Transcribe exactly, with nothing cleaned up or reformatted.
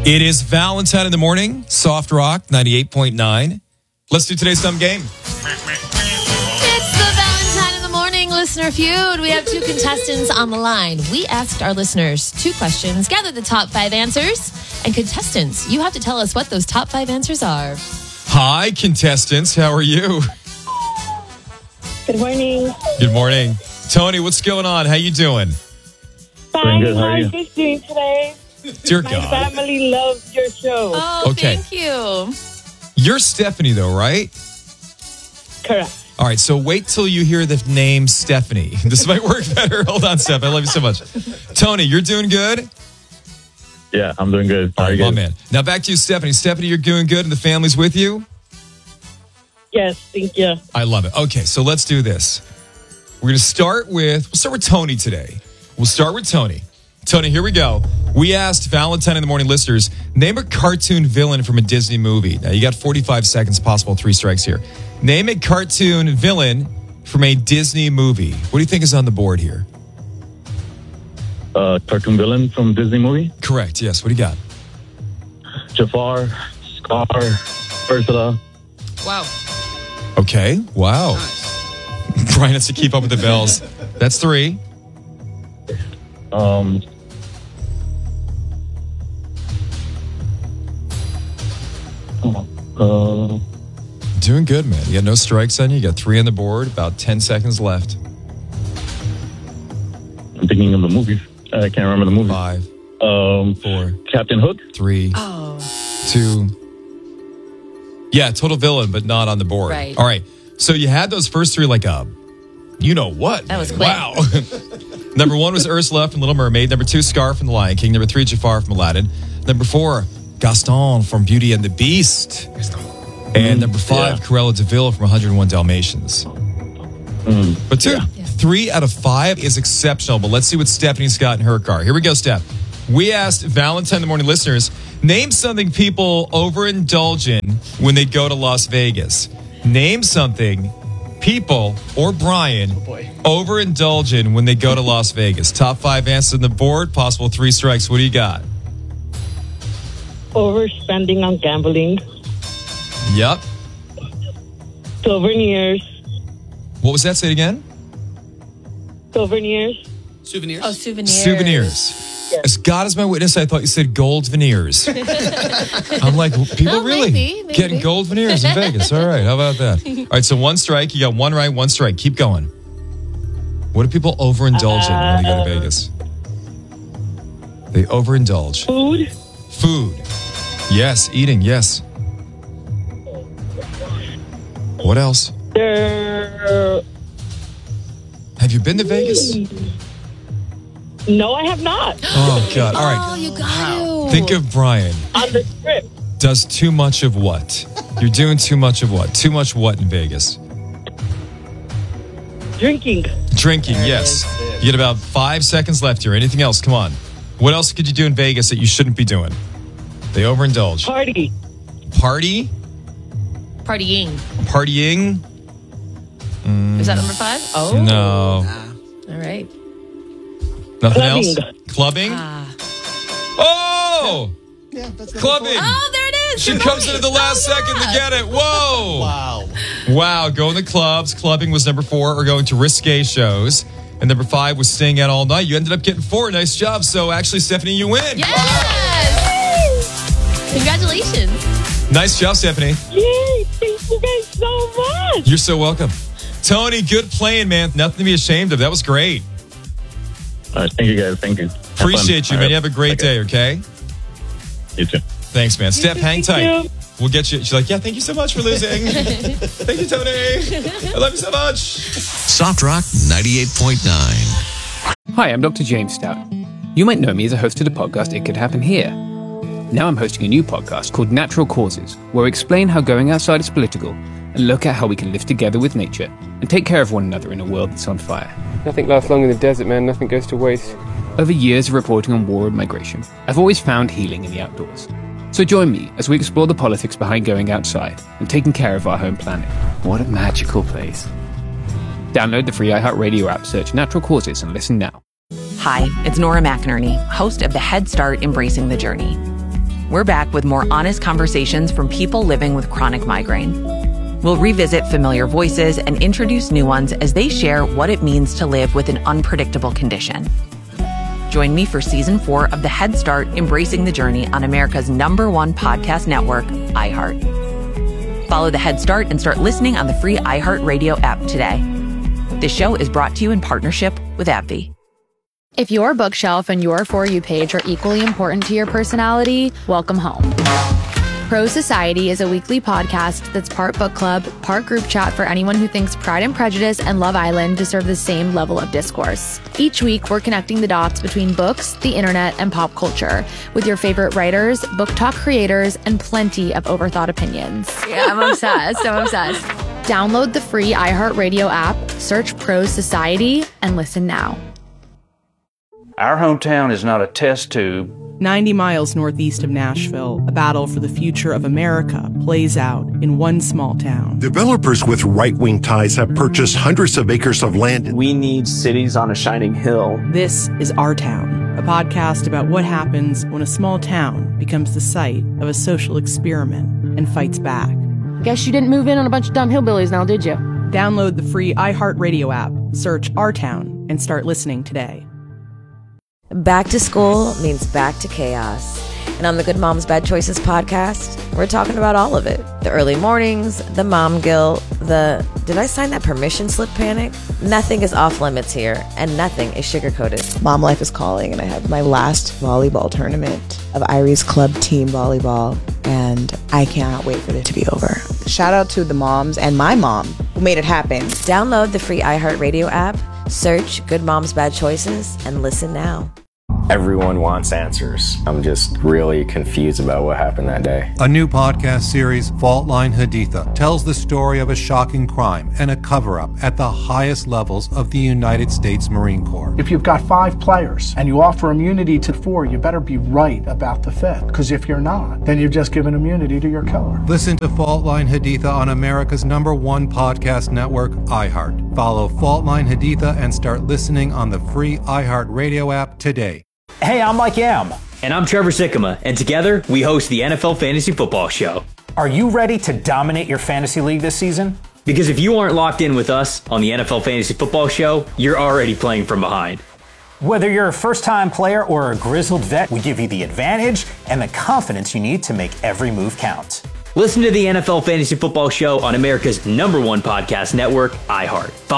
It is Valentine in the morning, Soft Rock ninety-eight point nine. Let's do today's dumb game. It's the Valentine in the morning listener feud. We have two contestants on the line. We asked our listeners two questions, gathered the top five answers, and contestants, you have to tell us what those top five answers are. Hi, contestants. How are you? Good morning. Good morning. Tony, what's going on? How you doing? Fine. good. How How are are you? you guys doing today? Dear My God. family loves your show. Oh, Okay. thank you. You're Stephanie, though, right? Correct. All right, so wait till you hear the name Stephanie. This might work better. Hold on, Steph. I love you so much. Tony, you're doing good? Yeah, I'm doing good. How All are right, you my guys? man. Now back to you, Stephanie. Stephanie, you're doing good and the family's with you? Yes, thank you. I love it. Okay, so let's do this. We're going to start with, we'll start with Tony today. We'll start with Tony. Tony, here we go. We asked Valentine in the Morning listeners, name a cartoon villain from a Disney movie. Now, you got forty-five seconds, possible three strikes here. Name a cartoon villain from a Disney movie. What do you think is on the board here? Uh, cartoon villain from Disney movie? Correct, yes. What do you got? Jafar, Scar, Ursula. Wow. Okay, wow. Brian has to keep up with the bells. That's three. Um, uh, Doing good, man. You got no strikes on you. You got three on the board. About ten seconds left. I'm thinking of the movies. I can't remember the movie. Five, Um, four, Captain Hook. three, Oh, two. Yeah, total villain, but not on the board. Right. All right. So you had those first three like a, you know what? That was man. quick. Wow. Number one was Ursula from Little Mermaid. Number two, Scar from The Lion King. Number three, Jafar from Aladdin. Number four, Gaston from Beauty and the Beast. And number five, Yeah. Cruella de Vil from one oh one Dalmatians. Mm, But two, yeah. three out of five is exceptional. But let's see what Stephanie's got in her car. Here we go, Steph. We asked Valentine in the Morning listeners, name something people overindulge in when they go to Las Vegas. Name something people or Brian overindulge in when they go to Las Vegas. Top five answers on the board, possible three strikes. What do you got? Overspending on gambling, Yep. souvenirs, What was that? Say it again. souvenirs. Souvenirs. oh, souvenirs. Souvenirs. As God is my witness, I thought you said gold veneers. I'm like, people Oh, really maybe, maybe. getting gold veneers in Vegas. All right, how about that? All right, so one strike. You got one right, one strike. Keep going. What do people overindulge in when they go to Vegas? They overindulge. Food, Food. Yes, eating, yes. What else? there. Have you been to Vegas? No, I have not. Oh, God. All Oh, right. you got to. Think of Brian. On the trip, Does too much of what? You're doing too much of what? Too much what in Vegas? drinking, Drinking, yes. You get about five seconds left here. Anything else? Come on. What else could you do in Vegas that you shouldn't be doing? They overindulge. party, Party? Partying. Partying? Is that number five? Oh. No. All right. Nothing Clubbing. else? Clubbing? Ah. Oh! Yeah, that's Clubbing! Oh, there it is. She Good comes movie. into the last Oh, second to yeah. get it. Whoa! Wow. Wow, going to clubs. Clubbing was number four, or going to risque shows. And number five was staying out all night. You ended up getting four. Nice job. So actually, Stephanie, you win. Yes. Congratulations. Nice job, Stephanie. yay! Thank you guys so much. You're so welcome. Tony, good playing, man. Nothing to be ashamed of. That was great. All right, thank you guys. Thank you. Have Appreciate fun. you, All man. You right. have a great Okay. day, okay? You too. Thanks, man. Steph, hang Thank tight. you. We'll get you. She's like, yeah, thank you so much for losing. Thank you, Tony. I love you so much. Soft Rock ninety-eight point nine. Hi, I'm Doctor James Stout. You might know me as a host of the podcast It Could Happen Here. Now I'm hosting a new podcast called Natural Causes, where I explain how going outside is political and look at how we can live together with nature and take care of one another in a world that's on fire. Nothing lasts long in the desert, man. Nothing goes to waste. Over years of reporting on war and migration, I've always found healing in the outdoors. So join me as we explore the politics behind going outside and taking care of our home planet. What a magical place. Download the free iHeartRadio app, search Natural Causes, and listen now. Hi, it's Nora McInerney, host of the Head Start Embracing the Journey. we're back with more honest conversations from people living with chronic migraine. We'll revisit familiar voices and introduce new ones as they share what it means to live with an unpredictable condition. Join me for season four of the Head Start Embracing the Journey on America's number one podcast network, iHeart. Follow the Head Start and start listening on the free iHeartRadio app today. This show is brought to you in partnership with AbbVie. If your bookshelf and your For You page are equally important to your personality, welcome home. Pro Society is a weekly podcast that's part book club, part group chat for anyone who thinks Pride and Prejudice and Love Island deserve the same level of discourse. Each week, we're connecting the dots between books, the internet, and pop culture with your favorite writers, book talk creators, and plenty of overthought opinions. Yeah, I'm obsessed. I'm obsessed. Download the free iHeartRadio app, search Pro Society, and listen now. Our hometown is not a test tube. ninety miles northeast of Nashville, a battle for the future of America plays out in one small town. Developers with right-wing ties have purchased hundreds of acres of land. We need cities on a shining hill. This is Our Town, a podcast about what happens when a small town becomes the site of a social experiment and fights back. Guess you didn't move in on a bunch of dumb hillbillies now, did you? Download the free iHeartRadio app, search Our Town, and start listening today. Back to school means back to chaos. And on the Good Moms Bad Choices podcast, we're talking about all of it. The early mornings, the mom guilt, the did I sign that permission slip panic? Nothing is off limits here, and nothing is sugar-coated. Mom life is calling, and I have my last volleyball tournament of Irie's Club Team Volleyball, and I cannot wait for it to be over. Shout out to the moms and my mom who made it happen. Download the free iHeartRadio app, search Good Moms Bad Choices, and listen now. Everyone wants answers. I'm just really confused about what happened that day. A new podcast series, Fault Line Haditha, tells the story of a shocking crime and a cover-up at the highest levels of the United States Marine Corps. If you've got five players and you offer immunity to four, you better be right about the fifth. Because if you're not, then you've just given immunity to your killer. Listen to Fault Line Haditha on America's number one podcast network, iHeart. Follow Fault Line Haditha and start listening on the free iHeartRadio app today. Hey, I'm Mike Yam. And I'm Trevor Sikkema, and together we host the N F L Fantasy Football Show. Are you ready to dominate your fantasy league this season? Because if you aren't locked in with us on the N F L Fantasy Football Show, you're already playing from behind. Whether you're a first-time player or a grizzled vet, we give you the advantage and the confidence you need to make every move count. Listen to the N F L Fantasy Football Show on America's number one podcast network, iHeart.